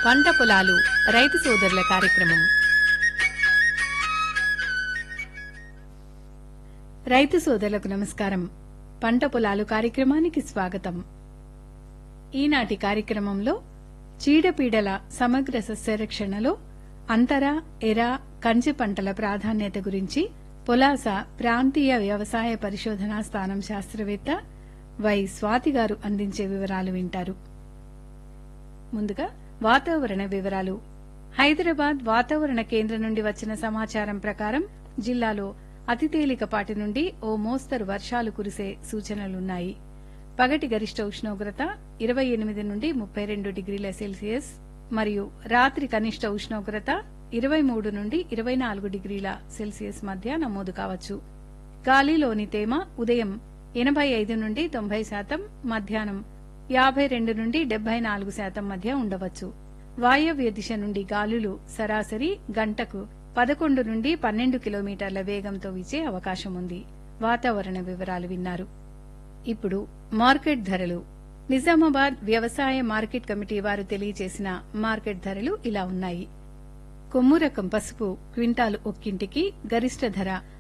పంట పొలాలు రైతు సోదరుల కార్యక్రమం. రైతు సోదరులకు నమస్కారం. పంట పొలాలు కార్యక్రమానికి స్వాగతం. ఈనాటి కార్యక్రమంలో చీడపీడల సమగ్ర సస్యరక్షణలో అంతర, ఎర, కంచి పంటల ప్రాధాన్యత గురించి పొలాస ప్రాంతీయ వ్యవసాయ పరిశోధనా స్థానం శాస్త్రవేత్త వై స్వాతి గారు అందించే వివరాలు వింటారు. ముందుగా వాతావరణ వివరాలు. హైదరాబాద్ వాతావరణ కేంద్రం నుండి వచ్చిన సమాచారం ప్రకారం జిల్లాలో అతి తేలికపాటి నుండి ఓ మోస్తరు వర్షాలు కురిసే సూచనలున్నాయి. పగటి గరిష్ట ఉష్ణోగ్రత 28 నుండి 32 డిగ్రీల సెల్సియస్ మరియు రాత్రి కనిష్ట ఉష్ణోగ్రత 23 నుండి 24 డిగ్రీల సెల్సియస్ మధ్య నమోదు కావచ్చు. గాలిలోని తేమ ఉదయం 85 నుండి 90%, మధ్యాహ్నం 52 నుండి 74% మధ్య ఉండవచ్చు. వాయవ్య దిశ నుండి గాలులు సరాసరి గంటకు 11 నుండి 12 కిలోమీటర్ల వేగంతో వీచే అవకాశం ఉంది. వాతావరణ వివరాలు విన్నారు. ఇప్పుడు మార్కెట్ ధరలు. నిజామాబాద్ వ్యవసాయ మార్కెట్ కమిటీ వారు తెలియజేసిన మార్కెట్ ధరలు ఇలా ఉన్నాయి. కొమ్ము రకం పసుపు క్వింటాలు ఒక్కింటికి గరిష్ట ధర